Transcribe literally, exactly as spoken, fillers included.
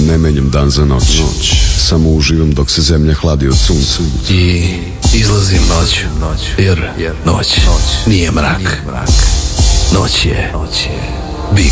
Ne menjam dan za noć, samo uživam dok se zemlja hladi od sunca. I izlazim noću, jer noć nije mrak, noć je